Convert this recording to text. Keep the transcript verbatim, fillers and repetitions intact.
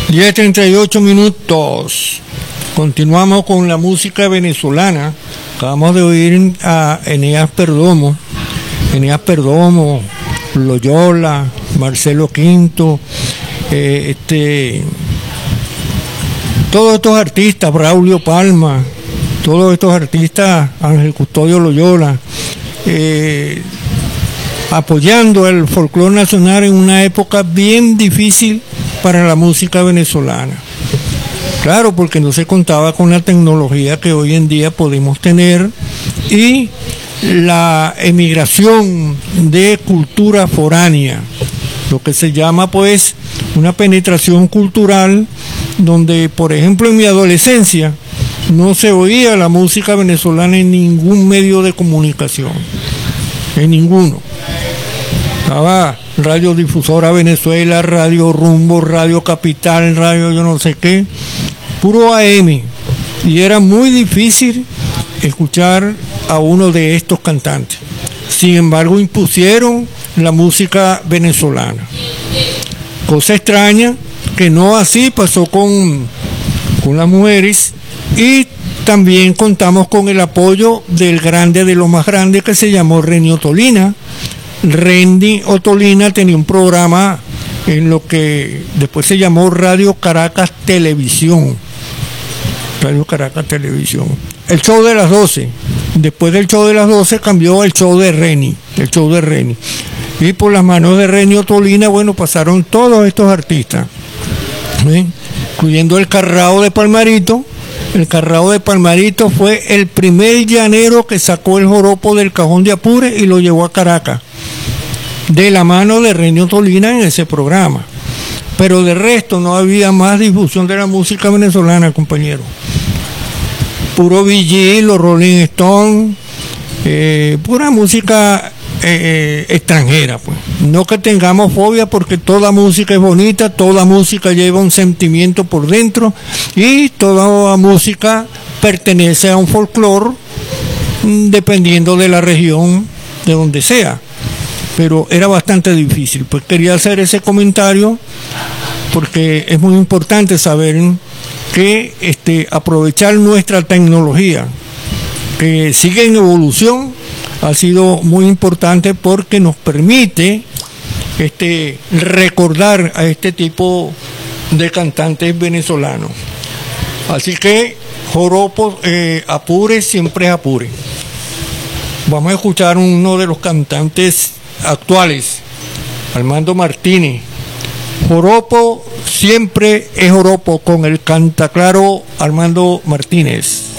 diez treinta y ocho minutos. Continuamos con la música venezolana. Acabamos de oír a Eneas Perdomo, Eneas Perdomo, Loyola, Marcelo Quinto, eh, este, todos estos artistas, Braulio Palma, todos estos artistas, Ángel Custodio Loyola, eh, apoyando el folclore nacional en una época bien difícil para la música venezolana. Claro, porque no se contaba con la tecnología que hoy en día podemos tener y la emigración de cultura foránea, lo que se llama pues una penetración cultural, donde por ejemplo en mi adolescencia no se oía la música venezolana en ningún medio de comunicación, en ninguno. Estaba Radio Difusora Venezuela, Radio Rumbo, Radio Capital, Radio yo no sé qué, puro A M, y era muy difícil escuchar a uno de estos cantantes. Sin embargo, impusieron la música venezolana. Cosa extraña que no así pasó con, con las mujeres, y también contamos con el apoyo del grande de los más grandes que se llamó Renny Ottolina. Renny Ottolina tenía un programa en lo que después se llamó Radio Caracas Televisión. Radio Caracas Televisión. El show de las doce. Después del show de las doce cambió el show de Renny, el show de Renny. Y por las manos de Renny Ottolina, bueno, pasaron todos estos artistas, ¿sí? Incluyendo el Carrao de Palmarito. El Carrao de Palmarito fue el primer llanero que sacó el joropo del cajón de Apure y lo llevó a Caracas, de la mano de Renny Ottolina en ese programa. Pero de resto no había más difusión de la música venezolana, compañero. Puro B G, los Rolling Stones, eh, pura música eh, extranjera, pues. No que tengamos fobia, porque toda música es bonita, toda música lleva un sentimiento por dentro y toda música pertenece a un folclore, dependiendo de la región de donde sea. Pero era bastante difícil, pues quería hacer ese comentario porque es muy importante saber que este, aprovechar nuestra tecnología, que sigue en evolución, ha sido muy importante porque nos permite este, recordar a este tipo de cantantes venezolanos. Así que joropo, eh, Apure siempre es Apure. Vamos a escuchar uno de los cantantes actuales, Armando Martínez. Joropo siempre es joropo, con el cantaclaro Armando Martínez.